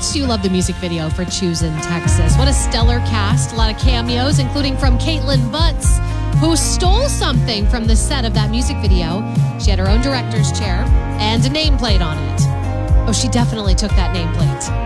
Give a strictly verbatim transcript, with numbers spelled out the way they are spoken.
much do you love the music video for Choosing Texas? What a stellar cast. A lot of cameos, including from Caitlin Butts, who stole something from the set of that music video. She had her own director's chair and a nameplate on it. Oh, she definitely took that nameplate.